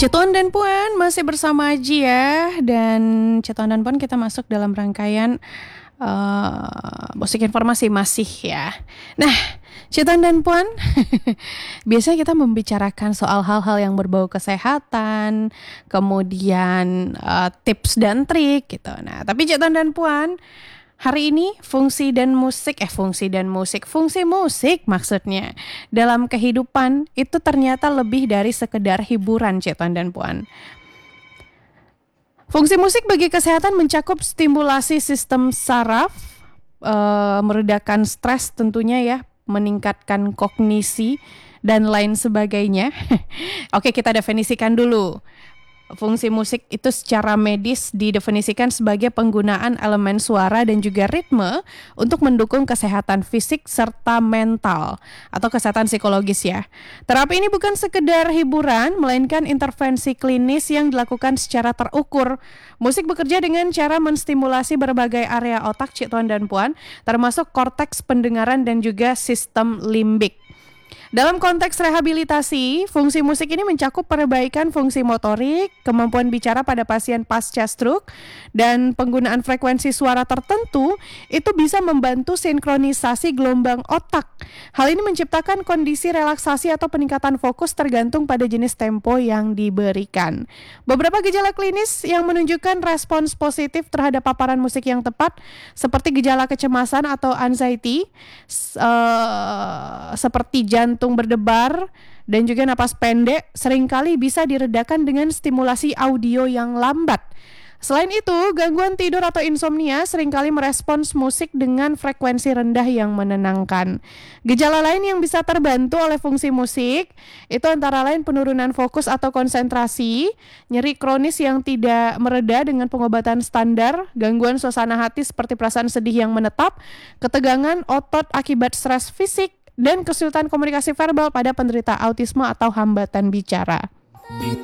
Cetuan dan Puan masih bersama Aji ya. Dan Cetuan dan Puan kita masuk dalam rangkaian musik informasi masih ya. Nah, Cetuan dan Puan biasanya kita membicarakan soal hal-hal yang berbau kesehatan, kemudian tips dan trik gitu. Nah, tapi Cetuan dan Puan hari ini fungsi musik maksudnya dalam kehidupan itu ternyata lebih dari sekedar hiburan, Cetuan dan Puan. Fungsi musik bagi kesehatan mencakup stimulasi sistem saraf, meredakan stres tentunya ya, meningkatkan kognisi dan lain sebagainya. Oke, kita definisikan dulu. Fungsi musik itu secara medis didefinisikan sebagai penggunaan elemen suara dan juga ritme untuk mendukung kesehatan fisik serta mental atau kesehatan psikologis ya. Terapi ini bukan sekedar hiburan, melainkan intervensi klinis yang dilakukan secara terukur. Musik bekerja dengan cara menstimulasi berbagai area otak, Cetuan dan Puan, termasuk korteks pendengaran dan juga sistem limbik. Dalam konteks rehabilitasi, fungsi musik ini mencakup perbaikan fungsi motorik, kemampuan bicara pada pasien pasca stroke, dan penggunaan frekuensi suara tertentu itu bisa membantu sinkronisasi gelombang otak. Hal ini menciptakan kondisi relaksasi atau peningkatan fokus tergantung pada jenis tempo yang diberikan. Beberapa gejala klinis yang menunjukkan respons positif terhadap paparan musik yang tepat, seperti gejala kecemasan atau anxiety, seperti jantung berdebar dan juga napas pendek, seringkali bisa diredakan dengan stimulasi audio yang lambat. Selain itu, gangguan tidur atau insomnia seringkali merespons musik dengan frekuensi rendah yang menenangkan. Gejala lain yang bisa terbantu oleh fungsi musik itu antara lain penurunan fokus atau konsentrasi, nyeri kronis yang tidak mereda dengan pengobatan standar, gangguan suasana hati seperti perasaan sedih yang menetap, ketegangan otot akibat stres fisik, dan kesulitan komunikasi verbal pada penderita autisme atau hambatan bicara.